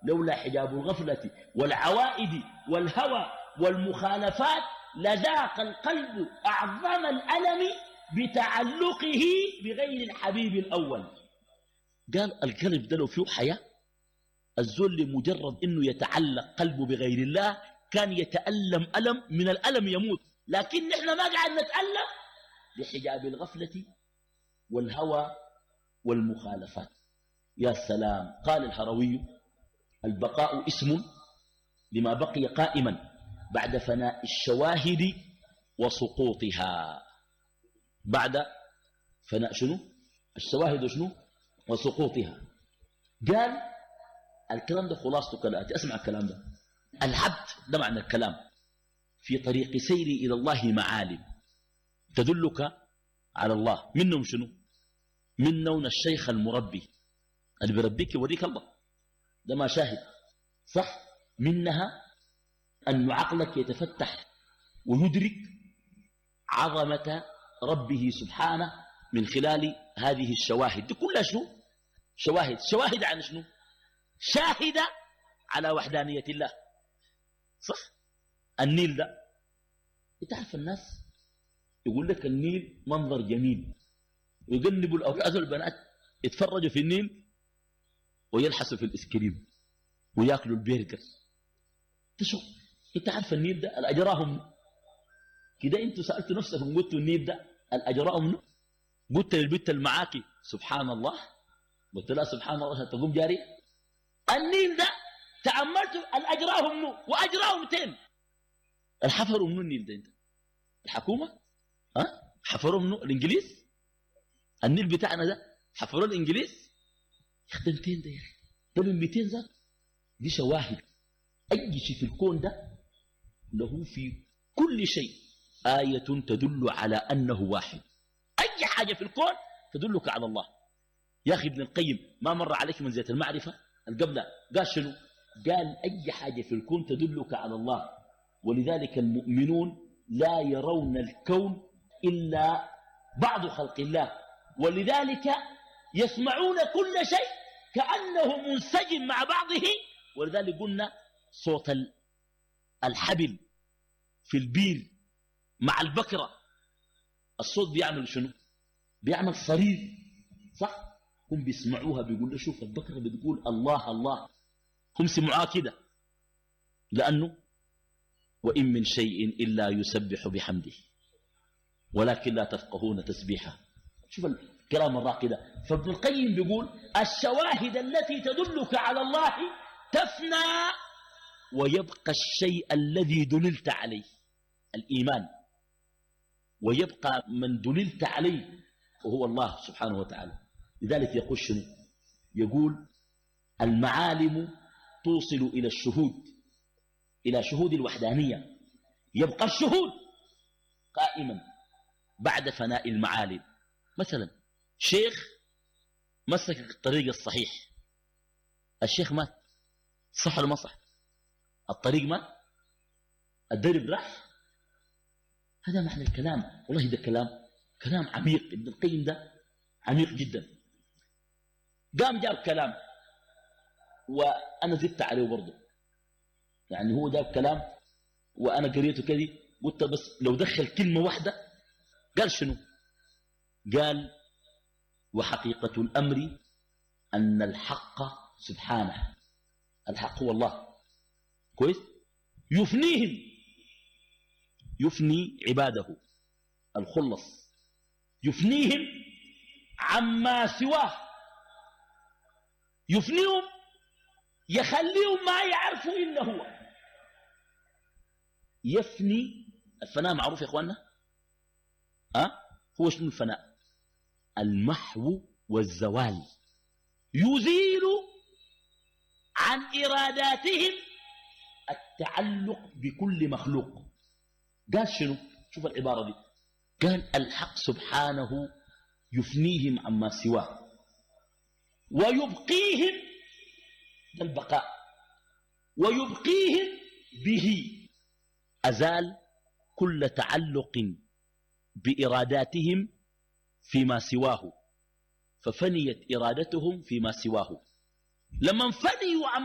لولا حجاب الغفلة والعوائد والهوى والمخالفات لذاق القلب أعظم الألم بتعلقه بغير الحبيب الأول. قال القلب ده لو فيه حياة، الذل لمجرد إنه يتعلق قلبه بغير الله كان يتألم ألم من الألم يموت، لكن نحن ما قاعد نتألم لحجاب الغفلة والهوى والمخالفات. يا سلام. قال الهروي: البقاء اسم لما بقي قائما بعد فناء الشواهد وسقوطها. بعد فناء شنو؟ الشواهد وشنو؟ وسقوطها. قال الكلام ده خلاصته كالآتي، اسمع الكلام ده. العبد ده معنى الكلام في طريق سيري إلى الله معالم تدلك على الله. منهم شنو؟ منهم الشيخ المربي اللي بيربيك يوريك الله، ده ما شاهد صح. منها أن عقلك يتفتح ويدرك عظمة ربه سبحانه من خلال هذه الشواهد. دي كلها شنو؟ شواهد. شواهد عن شنو؟ شاهدة على وحدانية الله صح. النيل ده تعرف الناس يقول لك النيل منظر جميل، ويجنبوا الأولاد والبنات يتفرجوا في النيل ويلحسوا في الإسكريم ويأكلوا البرجر. تشوف انت عارف النيل ده الأجراهم كده. انتوا سألتوا نفسكم قلتوا النيل ده الأجراهم؟ قلت للبنت المعاكي سبحان الله؟ قلت لها سبحان الله تقوم جارية؟ النيل ده تأملتوا الأجراهم منه وأجراهم تين. الحفروا منه النيل ده؟ انت الحكومة حفروا منه الإنجليز؟ النيل بتاعنا ده حفروا الإنجليز؟ يخدم 200 ده يا أخي، ده من 200 ذات. دي شواهد. أي شيء في الكون ده له في كل شيء آية تدل على أنه واحد. أي حاجة في الكون تدلك على الله. يا أخي ابن القيم ما مر عليك من زيت المعرفة القبلة قال شنو؟ قال أي حاجة في الكون تدلك على الله، ولذلك المؤمنون لا يرون الكون إلا بعض خلق الله، ولذلك يسمعون كل شيء كأنه منسجم مع بعضه. ولذلك قلنا صوت الحبل في البير مع البكرة الصوت بيعمل شنو؟ بيعمل صرير صح. هم بيسمعوها بيقولوا شوف البكرة بتقول الله الله، هم سمعوها كده لأنه وإن من شيء إلا يسبح بحمده ولكن لا تفقهون تسبيحه. شوف الكلام الراقي ده. فابن القيم بيقول الشواهد التي تدلك على الله تفنى ويبقى الشيء الذي دللت عليه الإيمان، ويبقى من دللت عليه وهو الله سبحانه وتعالى. لذلك يقول شنو؟ يقول المعالم توصل إلى الشهود، إلى شهود الوحدانية. يبقى الشهود قائما بعد فناء المعالم. مثلا شيخ مسك الطريق الصحيح، الشيخ مات صح ولا ما صح؟ الطريق مات، الدرب راح. هذا معنى الكلام. والله ده كلام عميق. ابن القيم ده عميق جدا. قام جاب كلام وأنا زدت عليه برضه، يعني هو جاب كلام وأنا قريته كذي قلت بس لو دخل كلمة واحدة. قال شنو؟ قال وحقيقة الأمر أن الحق سبحانه، الحق هو الله كويس، يفنيهم، يفني عباده الخلص، يفنيهم عما سواه، يفنيهم يخليهم ما يعرفوا إلا هو. يفني الفناء معروف يا أخواننا هو شنو الفناء؟ المحو والزوال. يزيل عن إراداتهم التعلق بكل مخلوق. قال شنو؟ شوف العبارة دي. قال الحق سبحانه يفنيهم عما سواه ويبقيهم، ده البقاء، ويبقيهم به. أزال كل تعلق بإراداتهم فيما سواه، ففنيت إرادتهم فيما سواه. لما انفنيوا